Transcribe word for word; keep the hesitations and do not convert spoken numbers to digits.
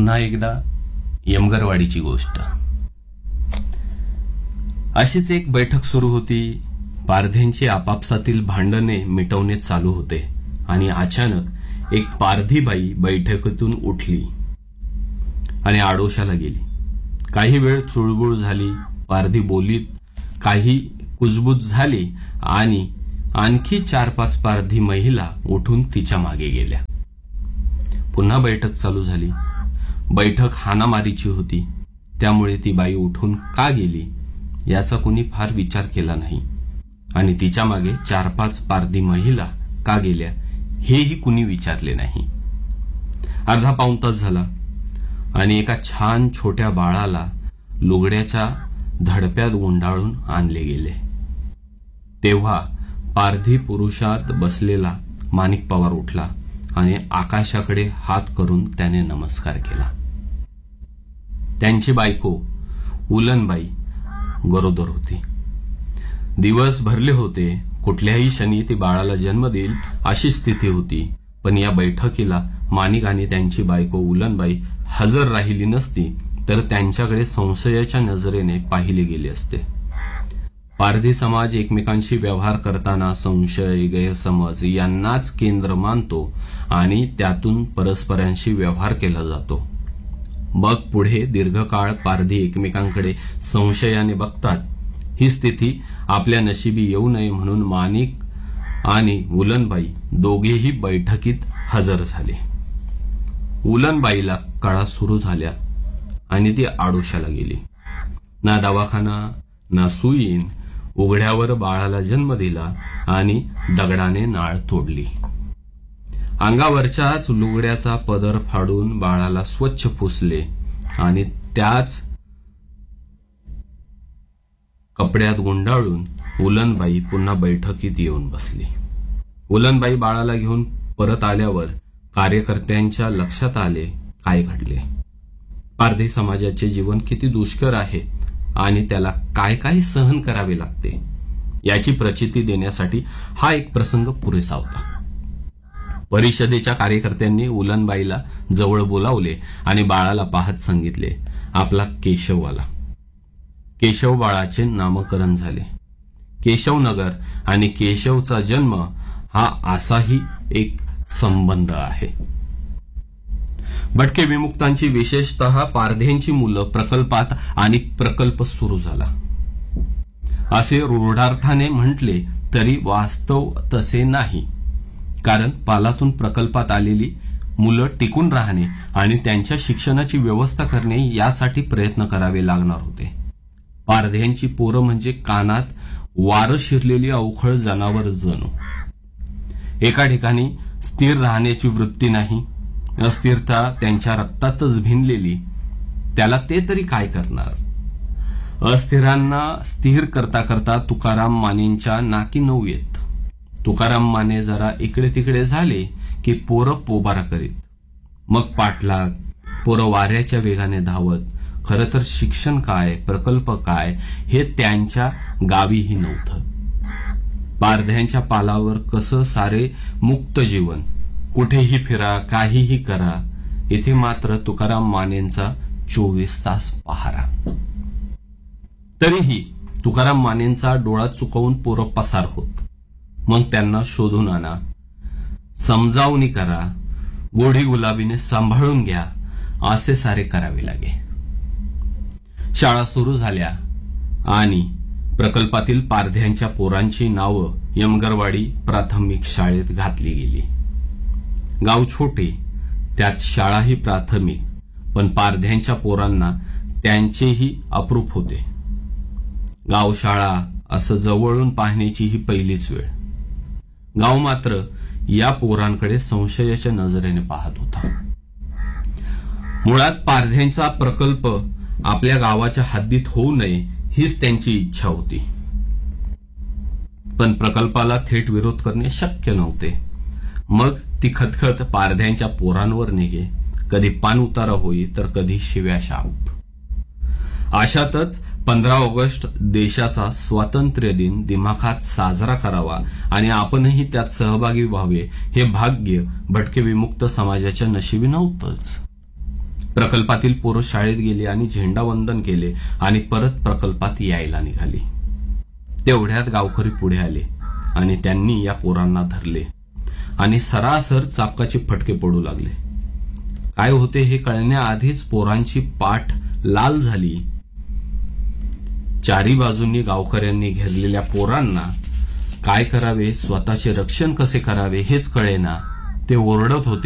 पुन्हा एकदा यमगरवाडीची गोष्ट. अशीच एक बैठक सुरू होती. पारध्यांची आपापसातील भांडणे मिटवणे चालू होते आणि अचानक एक पारधी बाई बैठकीतून उठली आणि आडोशाला गेली. काही वेळ चुळबुळ झाली. पारधी बोलीत काही कुजबूज झाली आणि आणखी चार पाच पारधी महिला उठून तिच्या मागे गेल्या. पुन्हा बैठक चालू झाली. बैठक हाणामारीची होती, त्यामुळे ती बाई उठून का गेली याचा कुणी फार विचार केला नाही आणि तिच्या मागे चार पाच पारधी महिला का गेल्या हेही कुणी विचारले नाही. अर्धा पाऊण तास झाला आणि एका छान छोट्या बाळाला लुगड्याच्या धडप्यात गुंडाळून आणले गेले. तेव्हा पारधी पुरुषात बसलेला माणिक पवार उठला आणि आकाशाकडे हात करून त्याने नमस्कार केला. त्यांची बायको उलनबाई गरोदर होती. दिवस भरले होते. कुठल्याही क्षणी ती बाळाला जन्म देईल अशी स्थिती होती. पण या बैठकीला माणिक आणि त्यांची बायको उलनबाई हजर राहिली नसती तर त्यांच्याकडे संशयाच्या नजरेने पाहिले गेले असते. पारधी समाज एकमेकांशी व्यवहार करताना संशय, गैरसमज यांनाच केंद्र मानतो आणि त्यातून परस्परांशी व्यवहार केला जातो. मग पुढे दीर्घकाळ पारधी एकमेकांकडे संशयाने बघतात. ही स्थिती आपल्या नशिबी येऊ नये म्हणून माणिक आणि उलनबाई दोघेही बैठकीत हजर झाले. उलनबाईला कळा सुरू झाल्या आणि ती आडोशाला गेली. ना दवाखाना ना सुईन, उघड्यावर बाळाला जन्म दिला आणि दगडाने नाळ तोडली. अंगावरच्याच लुगड्याचा पदर फाडून बाळाला स्वच्छ पुसले आणि त्याच कपड्यात गुंडाळून उलनबाई पुन्हा बैठकीत येऊन बसली. उलनबाई बाळाला घेऊन परत आल्यावर कार्यकर्त्यांच्या लक्षात आले काय घडले. पारधी समाजाचे जीवन किती दुष्कर आहे आणि त्याला काय काय सहन करावे लागते याची प्रचिती देण्यासाठी हा एक प्रसंग पुरेसा होता. परिषदेच्या कार्यकर्त्यांनी उलनबाईला जवळ बोलावले आणि बाळाला पाहत सांगितले, आपला केशव आला. केशव बाळाचे नामकरण झाले. केशवनगर आणि केशवचा जन्म हा असाही एक संबंध आहे. भटके विमुक्तांची विशेषतः पारध्यांची मुलं प्रकल्पात आणि प्रकल्प सुरू झाला असे रूढार्थाने म्हटले तरी वास्तव तसे नाही. कारण पालातून प्रकल्पात आलेली मुलं टिकून राहणे आणि त्यांच्या शिक्षणाची व्यवस्था करणे यासाठी प्रयत्न करावे लागणार होते. पारध्यांची पोरं म्हणजे कानात वारं शिरलेली अवखळ जनावर जणू. एका ठिकाणी स्थिर राहण्याची वृत्ती नाही. अस्थिरता त्यांच्या रक्तातच भिनलेली. त्याला ते तरी काय करणार. अस्थिरांना स्थिर करता करता तुकाराम मानेंच्या नाकी नऊ येत. तुकाराम माने जरा इकडे तिकडे झाले की पोरं पोबारा करीत. मग पाठलाग, पोरं वाऱ्याच्या वेगाने धावत. खरं तर शिक्षण काय, प्रकल्प काय हे त्यांच्या गावीही नव्हतं. पारध्यांच्या पालावर कसं सारे मुक्त जीवन. कुठेही फिरा, काहीही करा. इथे मात्र तुकाराम मानेंचा चोवीस तास पहारा. तरीही तुकाराम मानेंचा डोळा चुकवून पोरं पसार होत. मग त्यांना शोधून आणा, समजावणी करा, गोढी गुलाबीने सांभाळून घ्या, असे सारे करावे लागे. शाळा सुरू झाल्या आणि प्रकल्पातील पारध्यांच्या पोरांची नावं यमगरवाडी प्राथमिक शाळेत घातली गेली. गाव छोटे, त्यात शाळाही प्राथमिक, पण पारध्यांच्या पोरांना त्यांचेही अप्रूप होते. गाव शाळा असं जवळून पाहण्याची ही पहिलीच वेळ. गाव मात्र या पोरांकडे संशयाच्या नजरेने पाहत होता. मुळात पारध्यांचा प्रकल्प आपल्या गावाच्या हद्दीत होऊ नये हीच त्यांची इच्छा होती. पण प्रकल्पाला थेट विरोध करणे शक्य नव्हते. मग ती खतखत पारध्यांच्या पोरांवर निघे. कधी पान उतारा होई तर कधी शिव्या शाप. अशातच पंधरा ऑगस्ट देशाचा स्वातंत्र्य दिन दिमाखात साजरा करावा आणि आपणही त्यात सहभागी व्हावे हे भाग्य भटके विमुक्त समाजाच्या नशिबी नव्हतंच. प्रकल्पातील पोरं शाळेत गेली आणि झेंडावंदन केले आणि परत प्रकल्पात यायला निघाली. तेवढ्यात गावकरी पुढे आले आणि त्यांनी या पोरांना धरले आणि सरासर चाबकाचे फटके पडू लागले. काय होते हे कळण्याआधीच पोरांची पाठ लाल झाली. चारी बाजूंनी गावकऱ्यांनी घेरलेल्या पोरांना काय करावे, स्वतःचे रक्षण कसे करावे हेच कळेना. ते ओरडत होते.